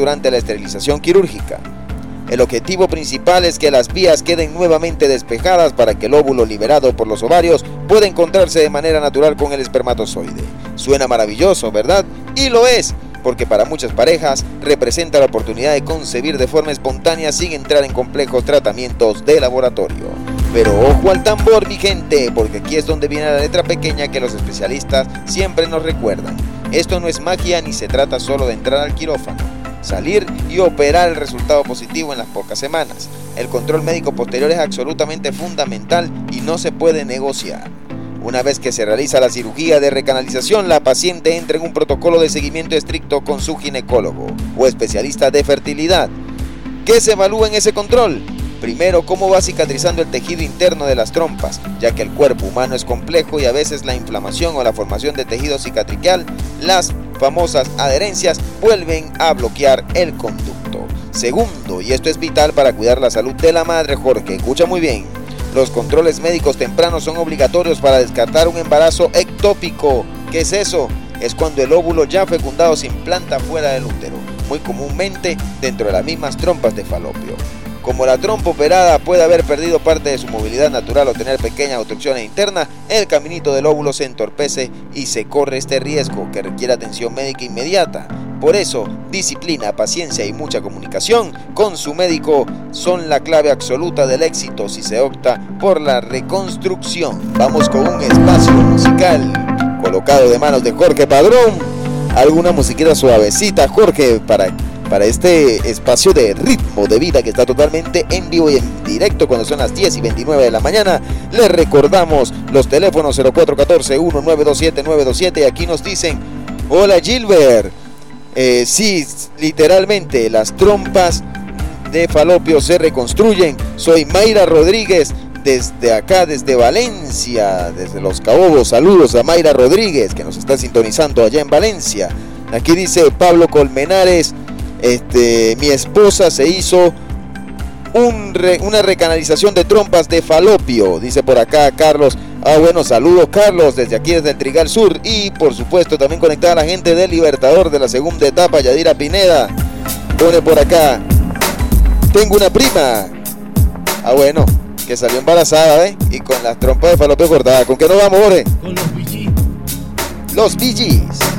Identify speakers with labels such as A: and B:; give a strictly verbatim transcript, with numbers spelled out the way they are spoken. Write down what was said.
A: durante la esterilización quirúrgica. El objetivo principal es que las vías queden nuevamente despejadas para que el óvulo liberado por los ovarios pueda encontrarse de manera natural con el espermatozoide. Suena maravilloso, ¿verdad? Y lo es, porque para muchas parejas representa la oportunidad de concebir de forma espontánea sin entrar en complejos tratamientos de laboratorio. Pero ojo al tambor, mi gente, porque aquí es donde viene la letra pequeña que los especialistas siempre nos recuerdan. Esto no es magia ni se trata solo de entrar al quirófano, salir y operar el resultado positivo en las pocas semanas. El control médico posterior es absolutamente fundamental y no se puede negociar. Una vez que se realiza la cirugía de recanalización, la paciente entra en un protocolo de seguimiento estricto con su ginecólogo o especialista de fertilidad. ¿Qué se evalúa en ese control? Primero, cómo va cicatrizando el tejido interno de las trompas, ya que el cuerpo humano es complejo y a veces la inflamación o la formación de tejido cicatricial, las famosas adherencias, vuelven a bloquear el conducto. Segundo, y esto es vital para cuidar la salud de la madre, Jorge, escucha muy bien, los controles médicos tempranos son obligatorios para descartar un embarazo ectópico. ¿Qué es eso? Es cuando el óvulo ya fecundado se implanta fuera del útero, muy comúnmente dentro de las mismas trompas de falopio. Como la trompa operada puede haber perdido parte de su movilidad natural o tener pequeñas obstrucciones internas, el caminito del óvulo se entorpece y se corre este riesgo que requiere atención médica inmediata. Por eso, disciplina, paciencia y mucha comunicación con su médico son la clave absoluta del éxito si se opta por la reconstrucción. Vamos con un espacio musical colocado de manos de Jorge Padrón. Alguna musiquita suavecita, Jorge, para... para este espacio de ritmo de vida que está totalmente en vivo y en directo cuando son las diez y veintinueve de la mañana. Les recordamos los teléfonos cero cuatro uno cuatro, uno nueve dos siete, nueve dos siete. Aquí nos dicen, hola Gilbert, eh, sí, literalmente las trompas de falopio se reconstruyen. Soy Mayra Rodríguez desde acá, desde Valencia, desde Los Cabobos. Saludos a Mayra Rodríguez que nos está sintonizando allá en Valencia. Aquí dice Pablo Colmenares, Este, mi esposa se hizo un re, una recanalización de trompas de falopio, dice por acá Carlos. Ah, bueno, saludos Carlos, desde aquí, desde el Trigal Sur. Y por supuesto también conectada la gente del Libertador de la segunda etapa, Yadira Pineda. Pone por acá, tengo una prima. Ah, bueno, que salió embarazada, ¿eh? Y con las trompas de falopio cortadas. ¿Con qué nos vamos, Jorge?
B: Con los Bee Gees.
A: Los Bee Gees.